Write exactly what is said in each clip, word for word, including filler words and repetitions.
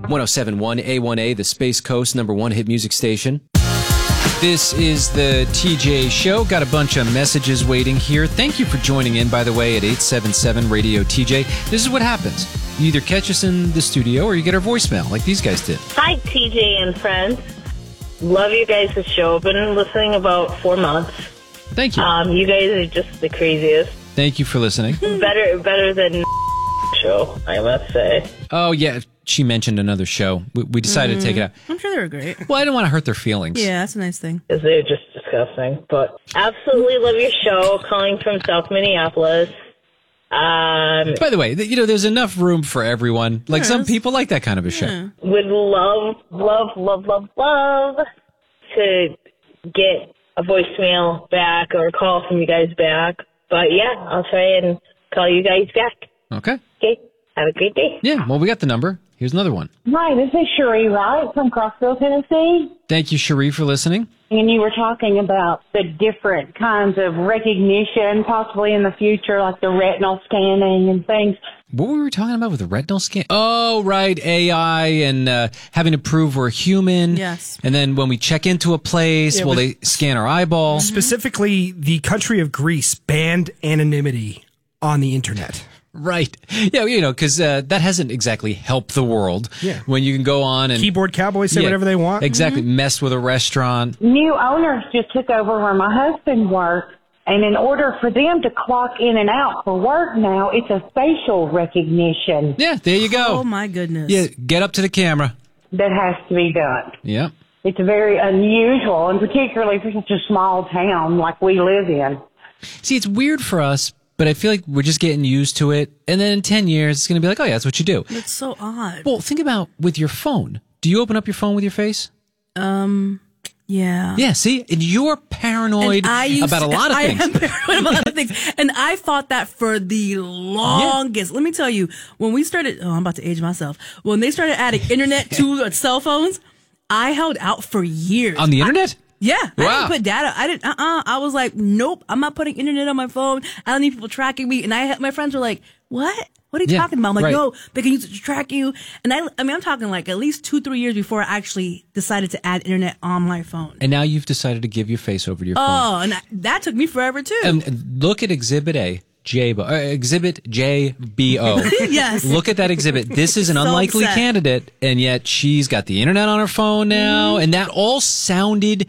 one oh seven point one A one A, the Space Coast number one hit music station. This is the T J Show. Got a bunch of messages waiting here. Thank you for joining in, by the way, at eight seven seven radio T J. This is what happens. You either catch us in the studio or you get our voicemail, like these guys did. Hi, T J and friends. Love you guys' show. Been listening about four months. Thank you. Um, you guys are just the craziest. Thank you for listening. Better, better than show, I must say. Oh, yeah. She mentioned another show. We, we decided mm, to take it out. I'm sure they were great. Well, I didn't want to hurt their feelings. Yeah, that's a nice thing. Because they're just disgusting. But absolutely love your show. Calling from South Minneapolis. Um, By the way, you know, there's enough room for everyone. Like, yes. some people like that kind of a show. Yeah. Would love, love, love, love, love to get a voicemail back or a call from you guys back. But yeah, I'll try and call you guys back. Okay. Okay. Have a great day. Yeah, well, we got the number. Here's another one. Hi, this is Cherie Wright from Crossville, Tennessee. Thank you, Cherie, for listening. And you were talking about the different kinds of recognition, possibly in the future, like the retinal scanning and things. What were we talking about with the retinal scan? Oh, right, A I and uh, having to prove we're human. Yes. And then when we check into a place, Yeah, will but- they scan our eyeball? Specifically, the country of Greece banned anonymity on the internet. Right. Yeah, you know, because uh, that hasn't exactly helped the world. Yeah. When you can go on and... Keyboard cowboys say Yeah, whatever they want. Exactly. Mess with a restaurant. New owners just took over where my husband worked, and in order for them to clock in and out for work now, it's a facial recognition Yeah, there you go. Oh, my goodness. Yeah, get up to the camera. that has to be done. Yeah. It's very unusual, and particularly for such a small town like we live in. See, it's weird for us, but I feel like we're just getting used to it. And then in ten years, it's going to be like, oh, yeah, that's what you do. It's so odd. Well, think about with your phone. Do you open up your phone with your face? Um, yeah. Yeah, see? And you're paranoid And I used about a lot of I things. am paranoid about a lot of things. And I fought that for the longest. Let me tell you, when we started, oh, I'm about to age myself. When they started adding internet to cell phones, I held out for years. On the internet? Yeah. I Wow. didn't put data. I didn't, uh-uh. I was like, nope, I'm not putting internet on my phone. I don't need people tracking me. And I, my friends were like, what? What are you Yeah, talking about? I'm like, right. no, they can use it to track you. And I, I mean, I'm talking like at least two, three years before I actually decided to add internet on my phone. And now you've decided to give your face over to your phone. Oh, and I, that took me forever too. And look at Exhibit A. J B O, uh, Exhibit J B O. Yes. Look at that exhibit. This is an So unlikely upset. candidate, and yet she's got the internet on her phone now, Mm-hmm. and that all sounded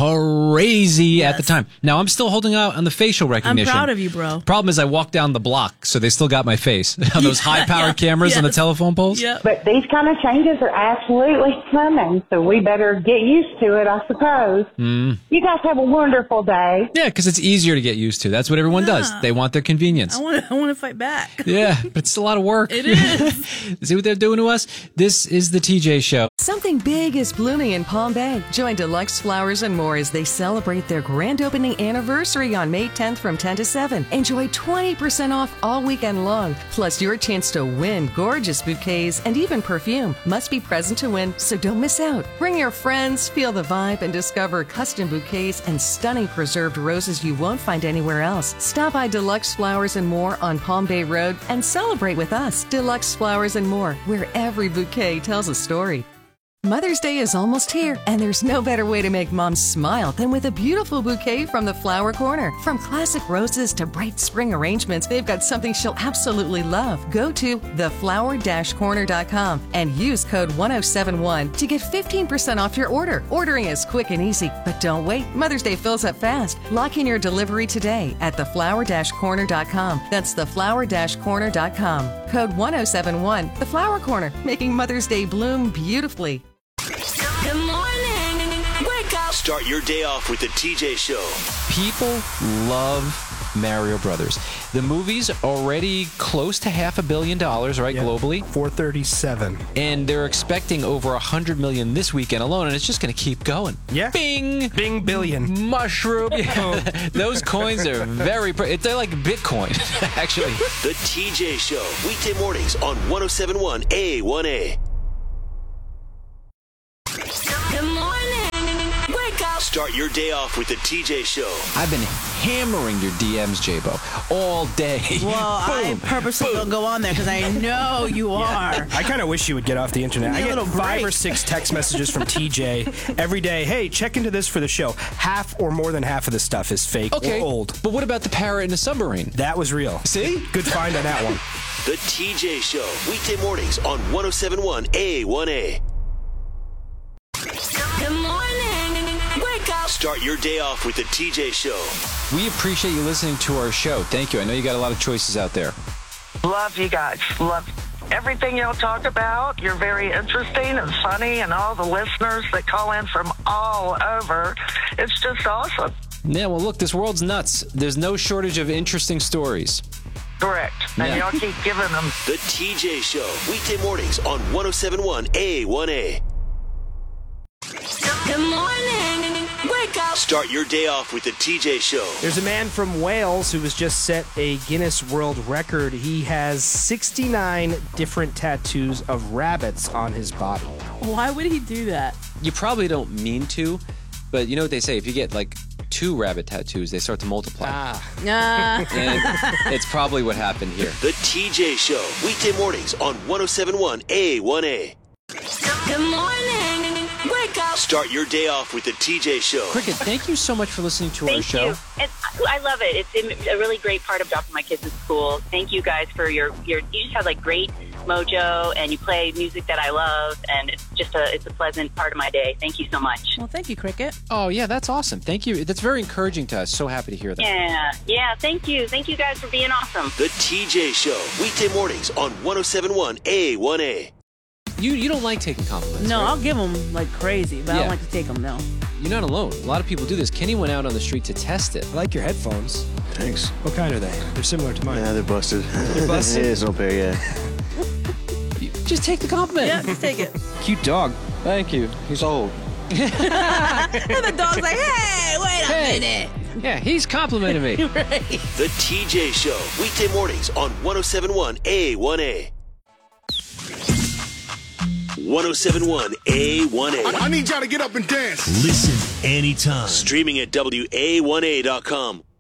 crazy at the Yes. time. Now, I'm still holding out on the facial recognition. proud of you, bro. Problem is, I walked down the block, so they still got my face on those Yeah, high-powered yeah, cameras on the yes. telephone poles. Yep. But these kind of changes are absolutely coming, so we better get used to it, I suppose. Mm. You guys have a wonderful day. Yeah, because it's easier to get used to. That's what everyone does. Yeah. They want their convenience. I want to, I want to fight back. Yeah, but it's a lot of work. It is. See what they're doing to us? This is the T J Show. Something big is blooming in Palm Bay. Join Deluxe Flowers and More as they celebrate their grand opening anniversary on May tenth from ten to seven. Enjoy twenty percent off all weekend long, plus your chance to win gorgeous bouquets and even perfume. Must be present to win, so don't miss out. Bring your friends, feel the vibe, and discover custom bouquets and stunning preserved roses you won't find anywhere else. Stop by Deluxe Flowers and More on Palm Bay Road and celebrate with us. Deluxe Flowers and More, where every bouquet tells a story. Mother's Day is almost here, and there's no better way to make mom smile than with a beautiful bouquet from the Flower Corner. From classic roses to bright spring arrangements, they've got something she'll absolutely love. Go to the flower dash corner dot com and use code one oh seven one to get fifteen percent off your order. Ordering is quick and easy, but don't wait. Mother's Day fills up fast. Lock in your delivery today at the flower dash corner dot com. That's the flower dash corner dot com. Code one oh seven one. The Flower Corner, making Mother's Day bloom beautifully. Good morning. Wake up. Start your day off with the T J Show. People love Mario Brothers. The movie's already close to half a billion dollars, right, Yep. globally? four thirty-seven. And they're expecting over a hundred million this weekend alone, and it's just going to keep going. Yeah. Bing! Bing billion. Mushroom. Those coins are very, pre- they're like Bitcoin, actually. The T J Show. Weekday mornings on one oh seven point one A one A. Good morning. Wake up. Start your day off with the T J Show. I've been hammering your D Ms, J-Bo, all day. Well, I purposely don't go on there because I know you are. I kind of wish you would get off the internet. Give me I a get little five break. or six text messages from T J every day. Hey, check into this for the show. Half or more than half of the stuff is fake Okay, or old. but what about the parrot in the submarine? That was real. See? Good find on that one. The T J Show, weekday mornings on one oh seven point one A one A. Good morning. Wake up. Start your day off with the T J Show. We appreciate you listening to our show. Thank you. I know you got a lot of choices out there. Love you guys. Love everything y'all talk about. You're very interesting and funny, and all the listeners that call in from all over. It's just awesome. Yeah, well, look, this world's nuts. There's no shortage of interesting stories. Correct. And Yeah. y'all keep giving them. The T J Show, weekday mornings on one oh seven point one A one A. Good morning. Wake up. Start your day off with the T J Show. There's a man from Wales who has just set a Guinness World Record. He has sixty-nine different tattoos of rabbits on his body. Why would he do that? You probably don't mean to, but you know what they say? If you get like two rabbit tattoos, they start to multiply. Ah. Nah. And it's probably what happened here. The T J Show, weekday mornings on one oh seven point one A one A. Good morning. Wake up. Start your day off with the T J Show. Cricket, thank you so much for listening to our Thank show. you. And I love it. It's a really great part of dropping my kids at school. Thank you guys for your, your you just have like great mojo, and you play music that I love, and it's just a it's a pleasant part of my day. Thank you so much. Well, thank you, Cricket. Oh, yeah, that's awesome. Thank you. That's very encouraging to us. So happy to hear that. Yeah, yeah. Thank you. Thank you guys for being awesome. The T J Show, weekday mornings on one oh seven point one A one A. You you don't like taking compliments, No, right? I'll give them like crazy, but I Yeah. don't like to take them, no. You're not alone. A lot of people do this. Kenny went out on the street to test it. I like your headphones. Thanks. What kind are they? They're similar to mine. Yeah, they're busted. They're busted? Yeah, it's no pair, yeah. Just take the compliment. Yeah, just take it. Cute dog. Thank you. He's old. And the dog's like, hey, wait a Hey. minute. Yeah, he's complimenting me. Right. The T J Show, weekday mornings on one oh seven point one A one A. one oh seven point one A one A. I need y'all to get up and dance. Listen anytime. Streaming at W A one A dot com.